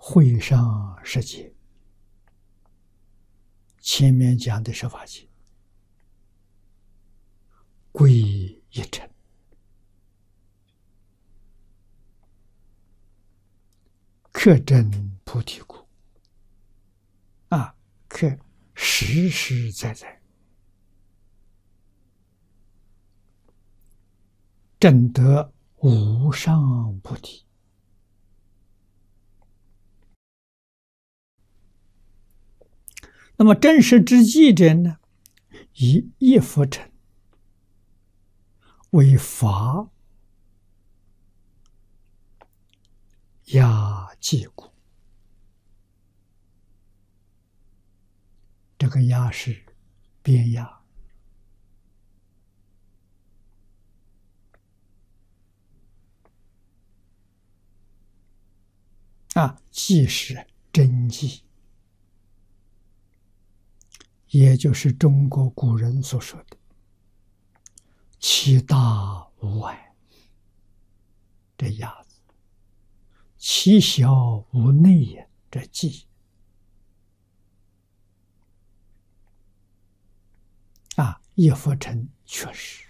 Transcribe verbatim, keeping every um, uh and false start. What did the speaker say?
会上十劫，前面讲的十法界，归一尘，克真菩提故。啊，克实实在在证得无上菩提。那么真实之际者呢，以一佛乘为法压界故。这个压是边压，啊，即是真迹，也就是中国古人所说的其大无外，这压字，其小无内也，这迹。啊，一佛乘确实